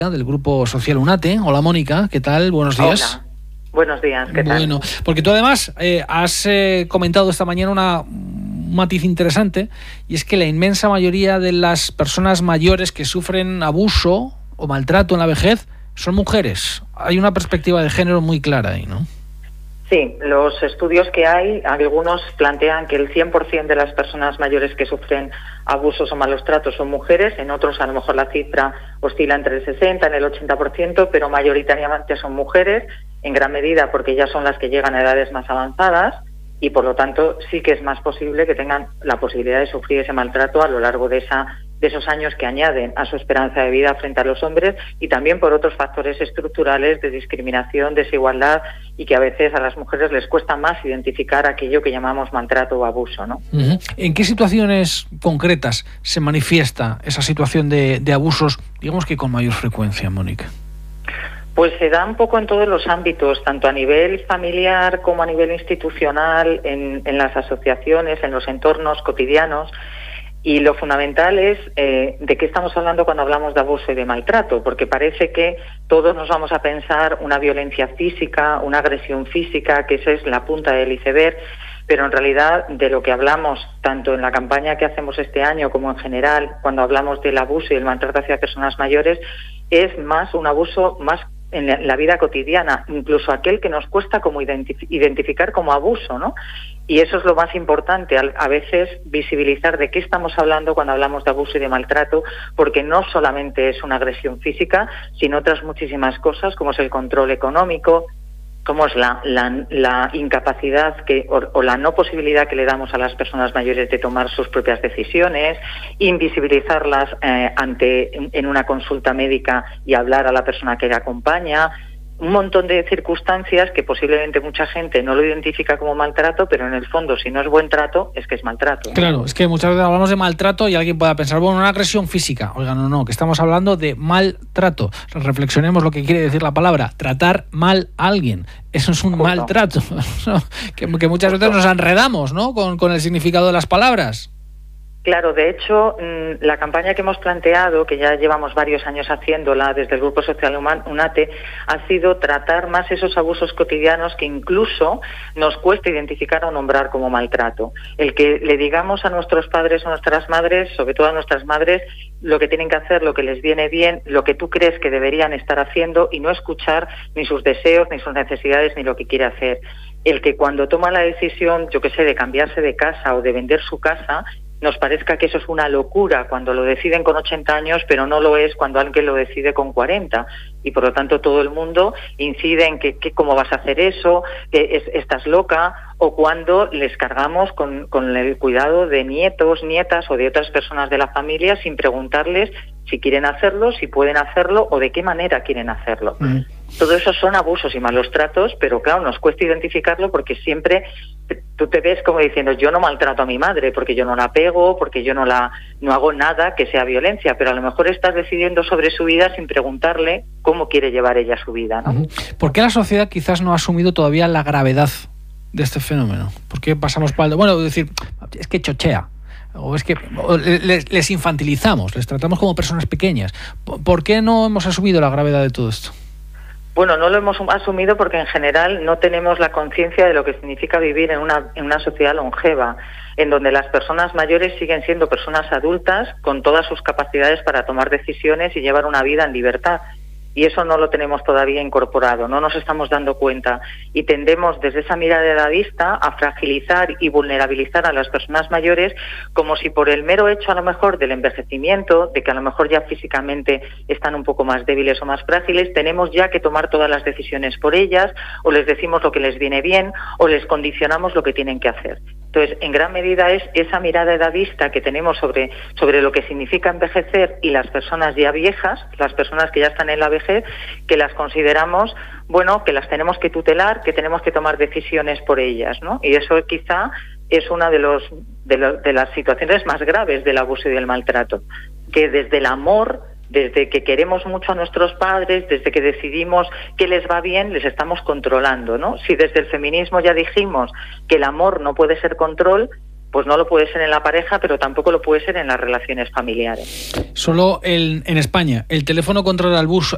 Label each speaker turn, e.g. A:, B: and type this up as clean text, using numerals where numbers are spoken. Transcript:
A: del Grupo Social UNATE. Hola, Mónica, ¿qué tal? Buenos días.
B: Hola, buenos días, ¿qué tal?
A: Bueno, porque tú además has comentado esta mañana un matiz interesante, y es que la inmensa mayoría de las personas mayores que sufren abuso o maltrato en la vejez son mujeres. Hay una perspectiva de género muy clara ahí, ¿no?
B: Sí, los estudios que hay, algunos plantean que el 100% de las personas mayores que sufren abusos o malos tratos son mujeres, en otros a lo mejor la cifra oscila entre el 60 y el 80%, pero mayoritariamente son mujeres, en gran medida porque ellas son las que llegan a edades más avanzadas y por lo tanto sí que es más posible que tengan la posibilidad de sufrir ese maltrato a lo largo de esos años que añaden a su esperanza de vida frente a los hombres, y también por otros factores estructurales de discriminación, desigualdad, y que a veces a las mujeres les cuesta más identificar aquello que llamamos maltrato o abuso, ¿no?
A: Uh-huh. ¿En qué situaciones concretas se manifiesta esa situación de abusos, digamos que con mayor frecuencia, Mónica?
B: Pues se da un poco en todos los ámbitos, tanto a nivel familiar como a nivel institucional, en las asociaciones, en los entornos cotidianos. Y lo fundamental es de qué estamos hablando cuando hablamos de abuso y de maltrato, porque parece que todos nos vamos a pensar una violencia física, una agresión física, que esa es la punta del iceberg, pero en realidad de lo que hablamos, tanto en la campaña que hacemos este año como en general, cuando hablamos del abuso y el maltrato hacia personas mayores, es más un abuso más en la vida cotidiana, incluso aquel que nos cuesta como identificar como abuso, ¿no? Y eso es lo más importante, a veces visibilizar de qué estamos hablando cuando hablamos de abuso y de maltrato, porque no solamente es una agresión física, sino otras muchísimas cosas, como es el control económico, como es la incapacidad o la no posibilidad que le damos a las personas mayores de tomar sus propias decisiones, invisibilizarlas en una consulta médica y hablar a la persona que le acompaña. Un montón de circunstancias que posiblemente mucha gente no lo identifica como maltrato, pero en el fondo, si no es buen trato, es que es maltrato, ¿no?
A: Claro, es que muchas veces hablamos de maltrato y alguien pueda pensar, bueno, una agresión física. Oiga, no, que estamos hablando de maltrato. Reflexionemos lo que quiere decir la palabra, tratar mal a alguien. Eso es un maltrato, ¿no? que muchas veces nos enredamos, ¿no?, con el significado de las palabras.
B: Claro, de hecho, la campaña que hemos planteado, que ya llevamos varios años haciéndola desde el Grupo Social UNATE, ha sido tratar más esos abusos cotidianos que incluso nos cuesta identificar o nombrar como maltrato. El que le digamos a nuestros padres o nuestras madres, sobre todo a nuestras madres, lo que tienen que hacer, lo que les viene bien, lo que tú crees que deberían estar haciendo, y no escuchar ni sus deseos, ni sus necesidades, ni lo que quiere hacer. El que cuando toma la decisión, yo qué sé, de cambiarse de casa o de vender su casa, nos parezca que eso es una locura cuando lo deciden con 80 años, pero no lo es cuando alguien lo decide con 40. Y por lo tanto todo el mundo incide en que cómo vas a hacer eso, que estás loca, o cuando les cargamos con el cuidado de nietos, nietas o de otras personas de la familia sin preguntarles si quieren hacerlo, si pueden hacerlo o de qué manera quieren hacerlo. Todo eso son abusos y malos tratos, pero claro, nos cuesta identificarlo porque siempre tú te ves como diciendo, yo no maltrato a mi madre porque yo no la pego, porque yo no hago nada que sea violencia, pero a lo mejor estás decidiendo sobre su vida sin preguntarle cómo quiere llevar ella su vida, ¿no?
A: ¿Por qué la sociedad quizás no ha asumido todavía la gravedad de este fenómeno? ¿Por qué pasamos por alto? Bueno, decir, es que chochea. O es que les infantilizamos, les tratamos como personas pequeñas. ¿Por qué no hemos asumido la gravedad de todo esto?
B: Bueno, no lo hemos asumido porque en general no tenemos la conciencia de lo que significa vivir en una sociedad longeva, en donde las personas mayores siguen siendo personas adultas con todas sus capacidades para tomar decisiones y llevar una vida en libertad. Y eso no lo tenemos todavía incorporado, no nos estamos dando cuenta, y tendemos desde esa mirada edadista a fragilizar y vulnerabilizar a las personas mayores como si por el mero hecho a lo mejor del envejecimiento, de que a lo mejor ya físicamente están un poco más débiles o más frágiles, tenemos ya que tomar todas las decisiones por ellas, o les decimos lo que les viene bien, o les condicionamos lo que tienen que hacer. Entonces, en gran medida es esa mirada edadista que tenemos sobre lo que significa envejecer y las personas ya viejas, las personas que ya están en la vejez, que las consideramos, bueno, que las tenemos que tutelar, que tenemos que tomar decisiones por ellas, ¿no? Y eso quizá es una de las situaciones más graves del abuso y del maltrato, que desde el amor, desde que queremos mucho a nuestros padres, desde que decidimos qué les va bien, les estamos controlando, ¿no? Si desde el feminismo ya dijimos que el amor no puede ser control, pues no lo puede ser en la pareja, pero tampoco lo puede ser en las relaciones familiares.
A: Solo en España, el teléfono contra el